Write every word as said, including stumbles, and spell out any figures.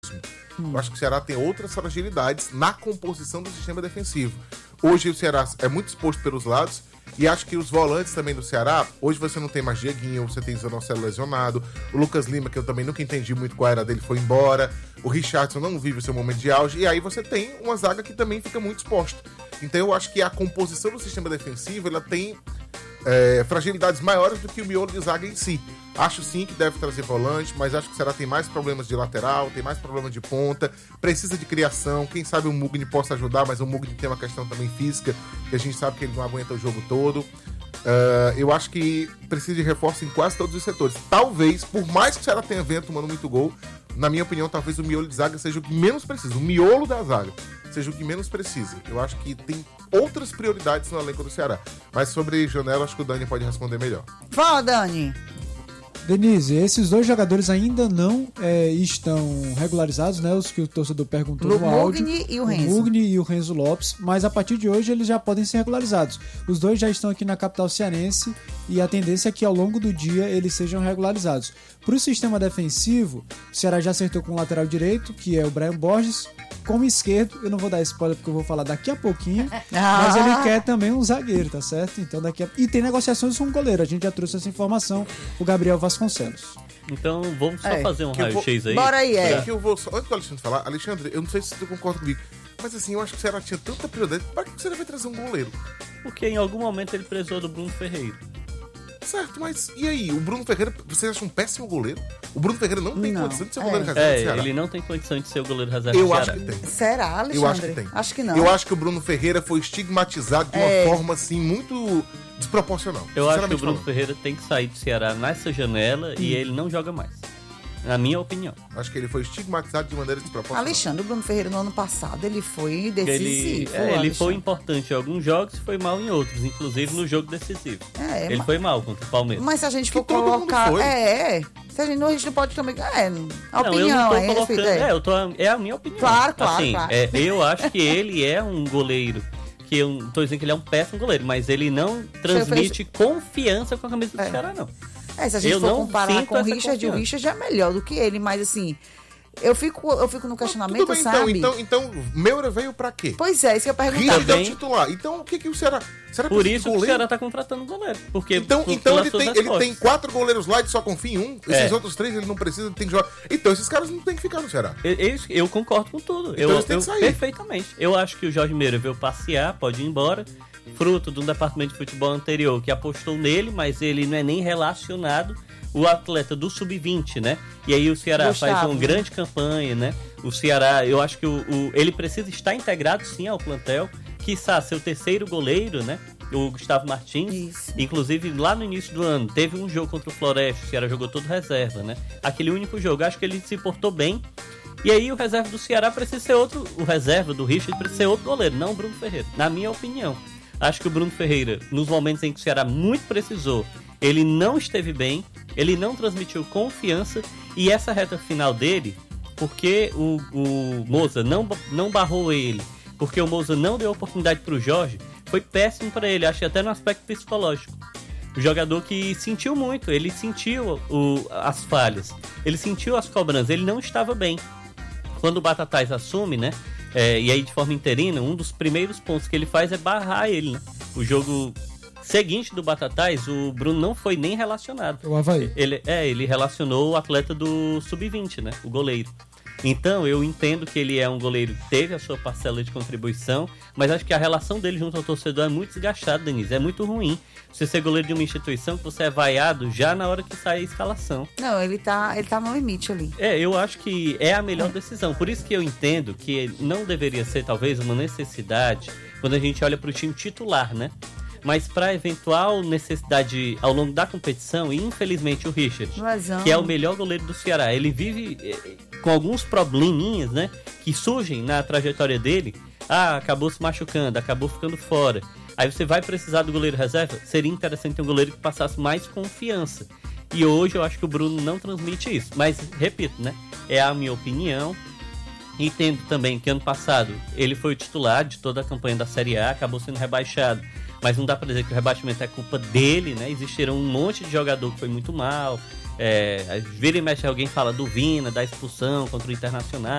Eu acho que o Ceará tem outras fragilidades na composição do sistema defensivo. Hoje o Ceará é muito exposto pelos lados e acho que os volantes também do Ceará, hoje você não tem mais Dieguinho, você tem Zanocelo lesionado, o Lucas Lima, que eu também nunca entendi muito qual era dele, foi embora, o Richardson não vive o seu momento de auge, e aí você tem uma zaga que também fica muito exposta. Então eu acho que a composição do sistema defensivo, ela tem é, fragilidades maiores do que o miolo de zaga em si. Acho sim que deve trazer volante, mas acho que o Ceará tem mais problemas de lateral, tem mais problemas de ponta, precisa de criação. Quem sabe o Mugni possa ajudar, mas o Mugni tem uma questão também física, que a gente sabe que ele não aguenta o jogo todo. Uh, eu acho que precisa de reforço em quase todos os setores. Talvez, por mais que o Ceará tenha vento tomando muito gol, na minha opinião, talvez o miolo de zaga seja o que menos precisa. O miolo da zaga seja o que menos precisa. Eu acho que tem outras prioridades no elenco do Ceará. Mas sobre janela, acho que o Dani pode responder melhor. Fala, Dani. Denise, esses dois jogadores ainda não é, estão regularizados, né? Os que o torcedor perguntou no, no áudio. Mugni e o Renzo. O Mugni e o Renzo Lopes, mas a partir de hoje eles já podem ser regularizados. Os dois já estão aqui na capital cearense e a tendência é que ao longo do dia eles sejam regularizados. Para o sistema defensivo, o Ceará já acertou com o lateral direito, que é o Brian Borges. Como esquerdo, eu não vou dar spoiler porque eu vou falar daqui a pouquinho, ah. mas ele quer também um zagueiro, tá certo? Então daqui a... E tem negociações com o goleiro, a gente já trouxe essa informação, o Gabriel Vasconcelos. Então vamos só é, fazer um raio-x aí. Bora aí, é. é. Que eu vou só... Antes do Alexandre falar, Alexandre, eu não sei se tu concorda comigo, mas assim, eu acho que o Ceará tinha tanta prioridade, para que o Ceará vai trazer um goleiro? Porque em algum momento ele precisou do Bruno Ferreira. Certo, mas e aí? O Bruno Ferreira, você acha um péssimo goleiro? O Bruno Ferreira não tem não. condição de ser o goleiro é. reserva é, do Ceará. Ele não tem condição de ser o goleiro reserva eu do acho Ceará. que tem. Será, Alexandre? Eu acho que tem. Acho que não. Eu acho que o Bruno Ferreira foi estigmatizado de uma é. forma, assim, muito desproporcional. Eu acho que o Bruno falando. Ferreira tem que sair do Ceará nessa janela hum. e ele não joga mais. Na minha opinião. Acho que ele foi estigmatizado de maneira desproporcional. Alexandre, o Bruno Ferreira no ano passado, ele foi decisivo. Ele, é, ele foi importante em alguns jogos e foi mal em outros, inclusive no jogo decisivo. É, ele mas... foi mal contra o Palmeiras. Mas se a gente for que colocar... É, é. Se a gente, a gente não pode também... É, a não, opinião eu não tô é colocando, essa, é, eu tô, é a minha opinião. Claro, claro, assim, claro. É, eu acho que ele é um goleiro, que eu não tô dizendo que ele é um péssimo goleiro, mas ele não transmite confiança com a camisa do é. Ceará, não. É, se a gente eu for comparar com o Richard, o Richard é melhor do que ele, mas assim, eu fico, eu fico no questionamento, bem, sabe? Então, então, então, Meura veio pra quê? Pois é, isso que eu pergunto. Richard é o titular. Então, o que que o Ceará... Será Por isso que o Ceará tá contratando um goleiro. Porque então, então ele, tem, ele tem quatro goleiros lá e só confia em um. Esses é. outros três ele não precisa, ele tem que jogar. Então, esses caras não tem que ficar no Ceará. Eu, eu, eu concordo com tudo. Então, eu, eles têm que eu, sair. Perfeitamente. Eu acho que o Jorge Meira veio passear, pode ir embora. Fruto de um departamento de futebol anterior que apostou nele, mas ele não é nem relacionado o atleta do sub vinte, né? E aí o Ceará Gustavo, faz uma né? grande campanha, né? O Ceará, eu acho que o, o, ele precisa estar integrado sim ao plantel, quiçá seu terceiro goleiro, né? O Gustavo Martins. Isso. Inclusive, lá no início do ano, teve um jogo contra o Floresta, o Ceará jogou todo reserva, né? Aquele único jogo, acho que ele se portou bem. E aí o reserva do Ceará precisa ser outro, o reserva do Richard precisa ser outro goleiro, não o Bruno Ferreira, na minha opinião. Acho que o Bruno Ferreira, nos momentos em que o Ceará muito precisou, ele não esteve bem, ele não transmitiu confiança, e essa reta final dele, porque o, o Moza não, não barrou ele, porque o Moza não deu oportunidade para o Jorge, foi péssimo para ele, acho que até no aspecto psicológico. O jogador que sentiu muito, ele sentiu o, as falhas, ele sentiu as cobranças, ele não estava bem. Quando o Batatais assume, né, é, e aí de forma interina, um dos primeiros pontos que ele faz é barrar ele, né? O jogo seguinte do Batatais, o Bruno não foi nem relacionado. O Avaí. Ele, é, ele relacionou o atleta do sub vinte, né, o goleiro. Então, eu entendo que ele é um goleiro que teve a sua parcela de contribuição, mas acho que a relação dele junto ao torcedor é muito desgastada, Denise. É muito ruim você ser goleiro de uma instituição que você é vaiado já na hora que sai a escalação. Não, ele tá, ele tá no limite ali. É, eu acho que é a melhor decisão. Por isso que eu entendo que não deveria ser, talvez, uma necessidade quando a gente olha para o time titular, né? Mas para eventual necessidade ao longo da competição, e infelizmente o Richard, Razão. que é o melhor goleiro do Ceará, ele vive eh, com alguns probleminhas, né, que surgem na trajetória dele. Ah, acabou se machucando, acabou ficando fora. Aí você vai precisar do goleiro reserva? Seria interessante ter um goleiro que passasse mais confiança. E hoje eu acho que o Bruno não transmite isso. Mas, repito, né, é a minha opinião. Entendo também que ano passado ele foi o titular de toda a campanha da Série A, acabou sendo rebaixado. Mas não dá pra dizer que o rebaixamento é culpa dele, né? Existiram um monte de jogador que foi muito mal. É, vira e mexe alguém fala do Vina, da expulsão contra o Internacional.